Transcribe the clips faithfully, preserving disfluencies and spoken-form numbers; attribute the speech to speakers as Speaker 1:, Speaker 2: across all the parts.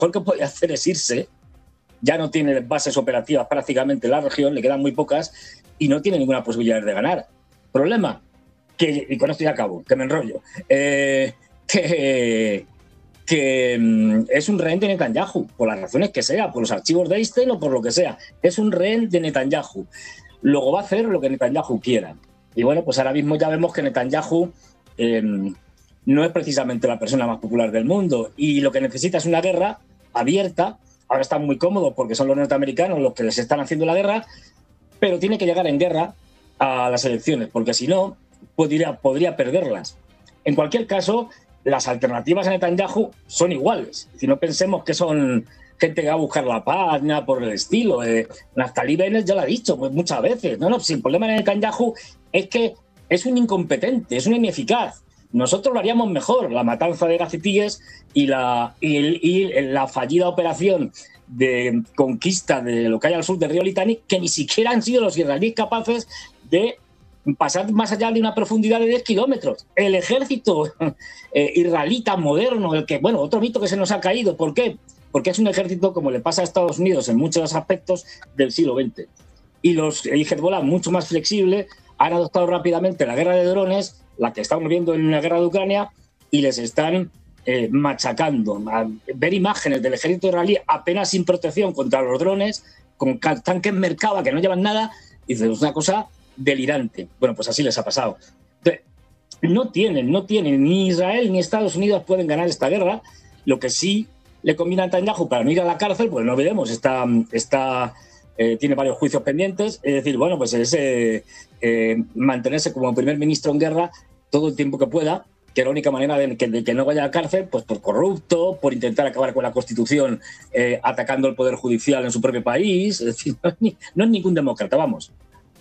Speaker 1: mejor que puede hacer es irse. Ya no tiene bases operativas prácticamente en la región, le quedan muy pocas y no tiene ninguna posibilidad de ganar. Problema, que, y con esto ya acabo, que me enrollo, eh, que, que mm, es un rehén de Netanyahu, por las razones que sea, por los archivos de Einstein o por lo que sea. Es un rehén de Netanyahu. Luego va a hacer lo que Netanyahu quiera. Y bueno, pues ahora mismo ya vemos que Netanyahu eh, no es precisamente la persona más popular del mundo y lo que necesita es una guerra abierta. Ahora están muy cómodos porque son los norteamericanos los que les están haciendo la guerra, pero tiene que llegar en guerra a las elecciones, porque si no, podría, podría perderlas. En cualquier caso, las alternativas a Netanyahu son iguales. Si no pensemos que son gente que va a buscar la paz, nada por el estilo. Eh, Naftali Bennett ya lo ha dicho pues, muchas veces. No, no, si el problema de Netanyahu es que es un incompetente, es un ineficaz. Nosotros lo haríamos mejor, la matanza de gacetilles y la, y, y la fallida operación de conquista de lo que hay al sur del río Litani, que ni siquiera han sido los israelíes capaces de pasar más allá de una profundidad de diez kilómetros. El ejército eh, israelita moderno, el que, bueno, otro mito que se nos ha caído. ¿Por qué? Porque es un ejército, como le pasa a Estados Unidos en muchos aspectos, del siglo veinte. Y los y Hezbollah, mucho más flexible, han adoptado rápidamente la guerra de drones, la que estamos viendo en la guerra de Ucrania, y les están eh, machacando. A ver imágenes del ejército israelí apenas sin protección contra los drones, con tanques Merkava que no llevan nada, y es una cosa delirante. Bueno, pues así les ha pasado. Entonces, no tienen, no tienen, ni Israel ni Estados Unidos pueden ganar esta guerra. Lo que sí le conviene a Netanyahu para no ir a la cárcel, pues no veremos, está... está Eh, tiene varios juicios pendientes, es decir, bueno, pues es eh, eh, mantenerse como primer ministro en guerra todo el tiempo que pueda, que la única manera de que, de que no vaya a la cárcel, pues por corrupto, por intentar acabar con la Constitución eh, atacando el Poder Judicial en su propio país, es decir, no es, ni, no es ningún demócrata, vamos.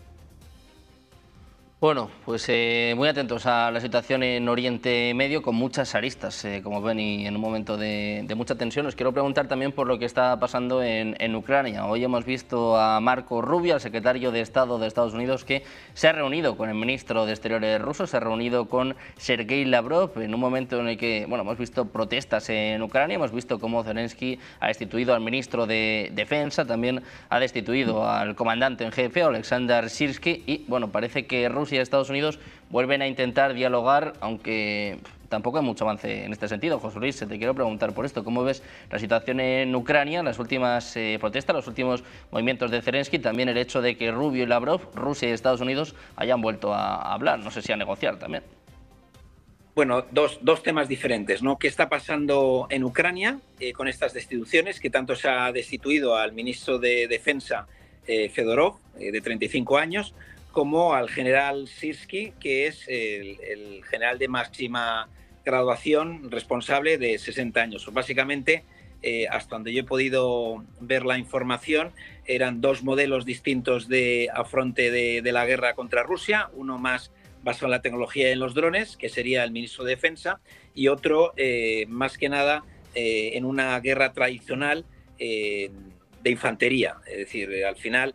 Speaker 2: Bueno, pues eh, muy atentos a la situación en Oriente Medio con muchas aristas, eh, como ven, y en un momento de, de mucha tensión. Os quiero preguntar también por lo que está pasando en, en Ucrania. Hoy hemos visto a Marco Rubio, el secretario de Estado de Estados Unidos, que se ha reunido con el ministro de Exteriores ruso, se ha reunido con Sergei Lavrov en un momento en el que, bueno, hemos visto protestas en Ucrania, hemos visto cómo Zelensky ha destituido al ministro de Defensa, también ha destituido al comandante en jefe, Alexander Sirsky, y bueno, parece que Rusia y Estados Unidos vuelven a intentar dialogar, aunque tampoco hay mucho avance en este sentido. José Luis, te quiero preguntar por esto, ¿cómo ves la situación en Ucrania, las últimas eh, protestas, los últimos movimientos de Zelensky, también el hecho de que Rubio y Lavrov, Rusia y Estados Unidos, hayan vuelto a hablar, no sé si a negociar también?
Speaker 3: Bueno, dos, dos temas diferentes, ¿no? ¿Qué está pasando en Ucrania eh, con estas destituciones? Que tanto se ha destituido al ministro de Defensa, eh, Fedorov, eh, de treinta y cinco años, como al general Sirsky, que es el, el general de máxima graduación responsable de sesenta años. Básicamente, eh, hasta donde yo he podido ver la información, eran dos modelos distintos de afronte de, de la guerra contra Rusia, uno más basado en la tecnología en los drones, que sería el ministro de Defensa, y otro, eh, más que nada, eh, en una guerra tradicional eh, de infantería. Es decir, al final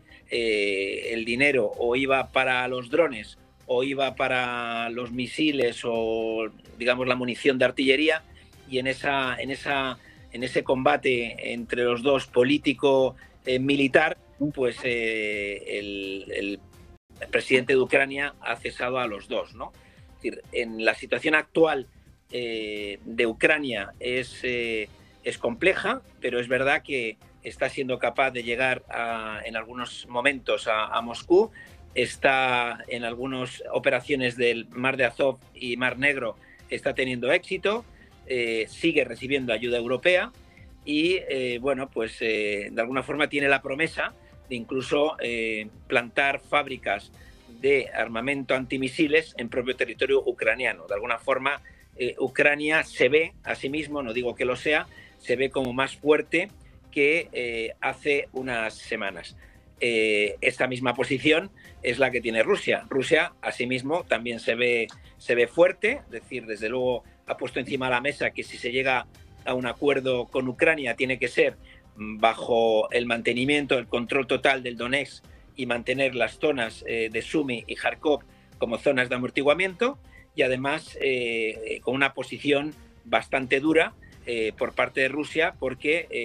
Speaker 3: eh, el dinero o iba para los drones o iba para los misiles o, digamos, la munición de artillería, y en, esa, en, esa, en ese combate entre los dos, político-militar, eh, pues eh, el, el El presidente de Ucrania ha cesado a los dos, ¿no? Es decir, en la situación actual eh, de Ucrania es, eh, es compleja, pero es verdad que está siendo capaz de llegar a, en algunos momentos a, a Moscú, está en algunas operaciones del Mar de Azov y Mar Negro, está teniendo éxito, eh, sigue recibiendo ayuda europea y, eh, bueno, pues eh, de alguna forma tiene la promesa de incluso eh, plantar fábricas de armamento antimisiles en propio territorio ucraniano. De alguna forma, eh, Ucrania se ve a sí mismo, no digo que lo sea, se ve como más fuerte que eh, hace unas semanas. Eh, esta misma posición es la que tiene Rusia. Rusia, asimismo, también se ve, se ve fuerte, es decir, desde luego ha puesto encima de la mesa que si se llega a un acuerdo con Ucrania tiene que ser bajo el mantenimiento, el control total del Donetsk y mantener las zonas eh, de Sumy y Kharkov como zonas de amortiguamiento, y además eh, con una posición bastante dura eh, por parte de Rusia porque